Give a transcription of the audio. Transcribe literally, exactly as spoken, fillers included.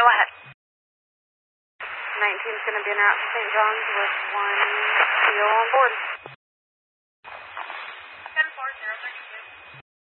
ahead. nineteen's going to be an out to Saint John's with one C O on board.